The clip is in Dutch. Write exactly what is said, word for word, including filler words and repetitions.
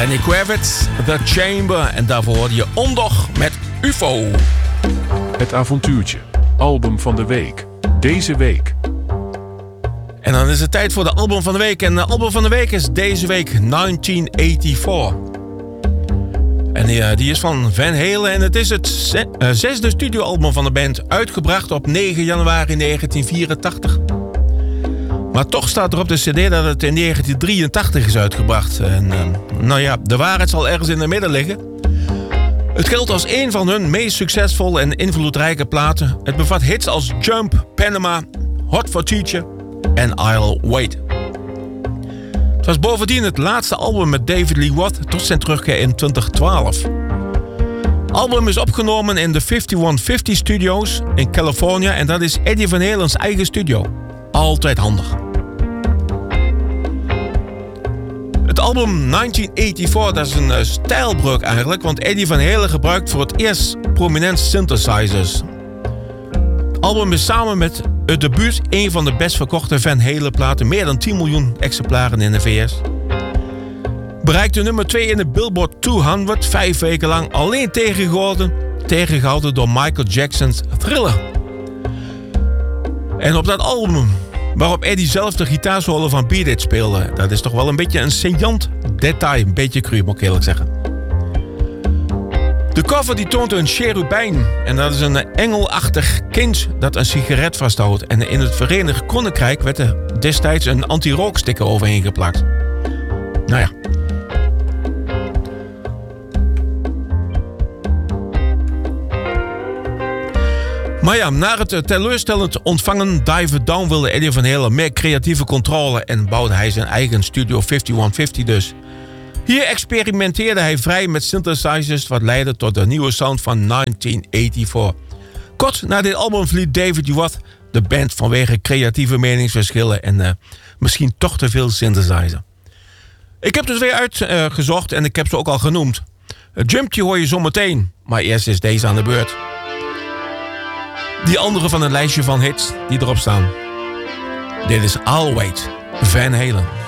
Lenny Kravitz, The Chamber. En daarvoor hoorde je Ondog met U F O. Het avontuurtje. Album van de week. Deze week. En dan is het tijd voor de album van de week. En de album van de week is deze week negentien vierennegentig. En die, uh, die is van Van Halen. En het is het ze- uh, zesde studioalbum van de band. Uitgebracht op negen januari negentien vierentachtig. Maar toch staat er op de cd dat het in negentien drieëntachtig is uitgebracht. En uh, nou ja, de waarheid zal ergens in het midden liggen. Het geldt als een van hun meest succesvolle en invloedrijke platen. Het bevat hits als Jump, Panama, Hot for Teacher en I'll Wait. Het was bovendien het laatste album met David Lee Roth tot zijn terugkeer in twintig twaalf. Het album is opgenomen in de vijftienhonderdvijftig Studios in Californië en dat is Eddie Van Halen's eigen studio. Altijd handig. Het album negentien vierennegentig, dat is een uh, stijlbreuk eigenlijk, want Eddie Van Halen gebruikt voor het eerst prominent synthesizers. Het album is samen met het debuut een van de best verkochte Van Halen platen, meer dan tien miljoen exemplaren in de V S. Bereikte nummer twee in de Billboard tweehonderd, vijf weken lang alleen tegengehouden, tegengehouden door Michael Jackson's Thriller. En op dat album, waarop Eddie zelf de gitaarsolo van Beat It speelde, dat is toch wel een beetje een saillant detail, een beetje cru moet ik eerlijk zeggen. De cover die toont een cherubijn en dat is een engelachtig kind dat een sigaret vasthoudt. En in het Verenigd Koninkrijk werd er destijds een anti-rooksticker overheen geplakt. Nou ja. Maar ja, na het teleurstellend ontvangen Dive Down wilde Eddie Van Halen meer creatieve controle en bouwde hij zijn eigen studio vijftienhonderdvijftig dus. Hier experimenteerde hij vrij met synthesizers wat leidde tot de nieuwe sound van negentien vierennegentig. Kort na dit album verliet David Roth de band vanwege creatieve meningsverschillen en uh, misschien toch te veel synthesizer. Ik heb er twee uitgezocht uh, en ik heb ze ook al genoemd. Het Jumpje hoor je zo meteen, maar eerst is deze aan de beurt. Die andere van het lijstje van hits die erop staan. Dit is I'll Wait, Van Halen.